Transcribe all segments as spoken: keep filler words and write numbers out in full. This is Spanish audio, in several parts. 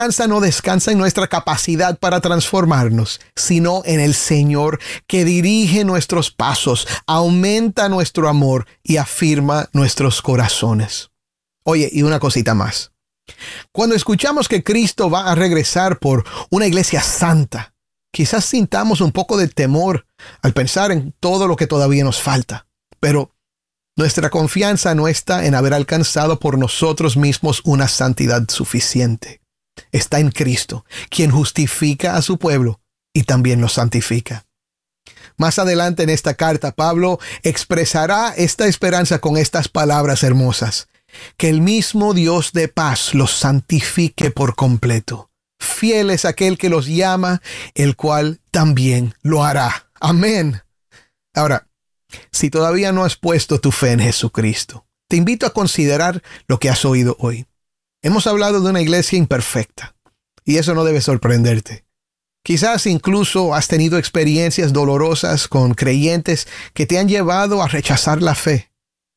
confianza no descansa en nuestra capacidad para transformarnos, sino en el Señor que dirige nuestros pasos, aumenta nuestro amor y afirma nuestros corazones. Oye, y una cosita más. Cuando escuchamos que Cristo va a regresar por una iglesia santa, quizás sintamos un poco de temor al pensar en todo lo que todavía nos falta, pero nuestra confianza no está en haber alcanzado por nosotros mismos una santidad suficiente. Está en Cristo, quien justifica a su pueblo y también lo santifica. Más adelante en esta carta, Pablo expresará esta esperanza con estas palabras hermosas: que el mismo Dios de paz los santifique por completo. Fiel es aquel que los llama, el cual también lo hará. Amén. Ahora, si todavía no has puesto tu fe en Jesucristo, te invito a considerar lo que has oído hoy. Hemos hablado de una iglesia imperfecta, y eso no debe sorprenderte. Quizás incluso has tenido experiencias dolorosas con creyentes que te han llevado a rechazar la fe.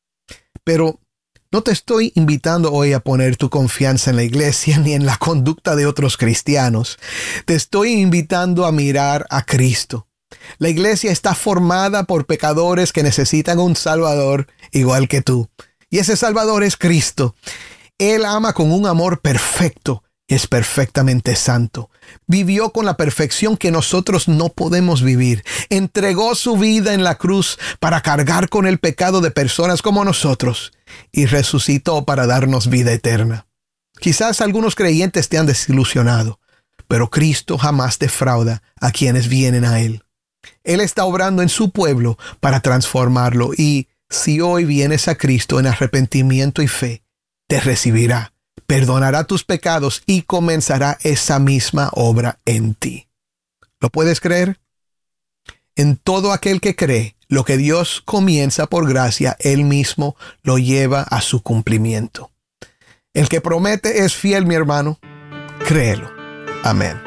Pero no te estoy invitando hoy a poner tu confianza en la iglesia ni en la conducta de otros cristianos. Te estoy invitando a mirar a Cristo. La iglesia está formada por pecadores que necesitan un Salvador igual que tú. Y ese Salvador es Cristo. Él ama con un amor perfecto. Es perfectamente santo. Vivió con la perfección que nosotros no podemos vivir. Entregó su vida en la cruz para cargar con el pecado de personas como nosotros. Y resucitó para darnos vida eterna. Quizás algunos creyentes te han desilusionado, pero Cristo jamás defrauda a quienes vienen a Él. Él está obrando en su pueblo para transformarlo, y si hoy vienes a Cristo en arrepentimiento y fe, te recibirá, perdonará tus pecados y comenzará esa misma obra en ti. ¿Lo puedes creer? En todo aquel que cree, lo que Dios comienza por gracia, Él mismo lo lleva a su cumplimiento. El que promete es fiel, mi hermano. Créelo. Amén.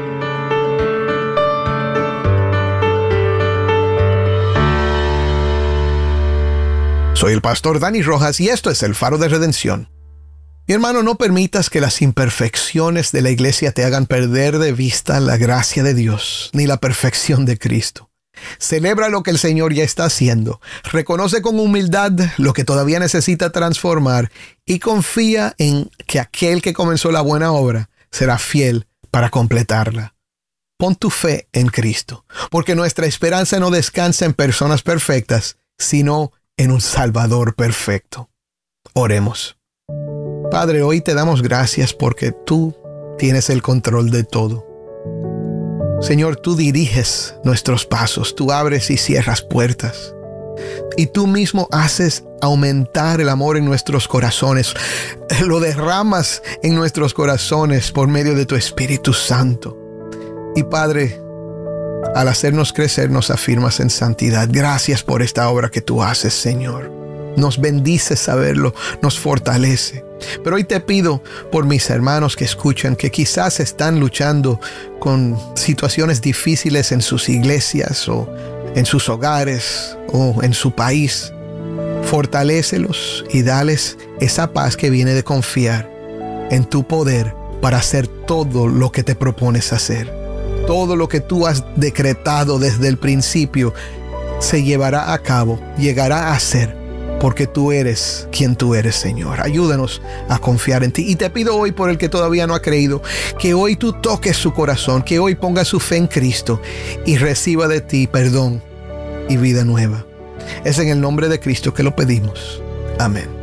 Soy el pastor Dani Rojas y esto es el Faro de Redención. Mi hermano, no permitas que las imperfecciones de la iglesia te hagan perder de vista la gracia de Dios, ni la perfección de Cristo. Celebra lo que el Señor ya está haciendo. Reconoce con humildad lo que todavía necesita transformar y confía en que aquel que comenzó la buena obra será fiel para completarla. Pon tu fe en Cristo, porque nuestra esperanza no descansa en personas perfectas, sino en un Salvador perfecto. Oremos. Padre, hoy te damos gracias porque tú tienes el control de todo. Señor, tú diriges nuestros pasos, tú abres y cierras puertas. Y tú mismo haces aumentar el amor en nuestros corazones. Lo derramas en nuestros corazones por medio de tu Espíritu Santo. Y Padre, al hacernos crecer nos afirmas en santidad. Gracias por esta obra que tú haces, Señor. Nos bendice saberlo, nos fortalece. Pero hoy te pido por mis hermanos que escuchan, que quizás están luchando con situaciones difíciles en sus iglesias o en sus hogares o en su país. Fortalécelos y dales esa paz que viene de confiar en tu poder para hacer todo lo que te propones hacer. Todo lo que tú has decretado desde el principio se llevará a cabo, llegará a ser, porque tú eres quien tú eres, Señor. Ayúdanos a confiar en ti. Y te pido hoy por el que todavía no ha creído, que hoy tú toques su corazón, que hoy ponga su fe en Cristo y reciba de ti perdón y vida nueva. Es en el nombre de Cristo que lo pedimos. Amén.